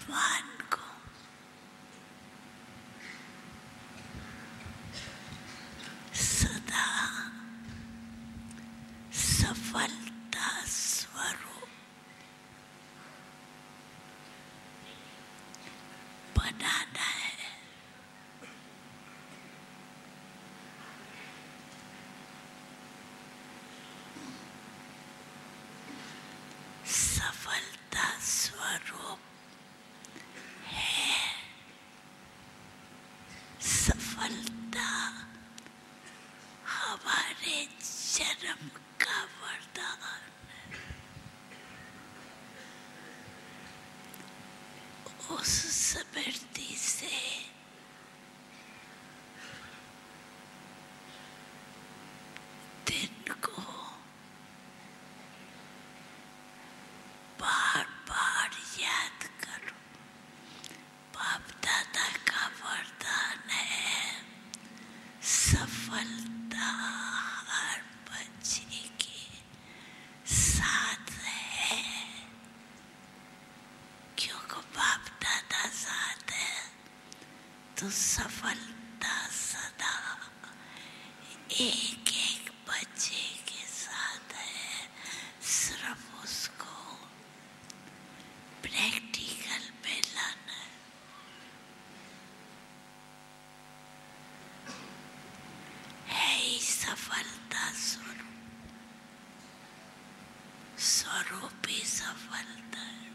आत्मान को सदा सफलता स्वरूप बनाना है। सफलता स्वरूप है। सफलता हमारे जन्म का वरदान। उस स्मृति से दिन को बार बार याद करो। बाप दादा का वरदान है, सफलता हर बच्चे के साथ है। क्योंकि बाप दादा साथ है तो सफलता सदा एक एक बच्चे के साथ है। सिर्फ उसको प्रैक्टिकल में लाना है ही सफलता स्वरूप। स्वरूप ही सफलता है।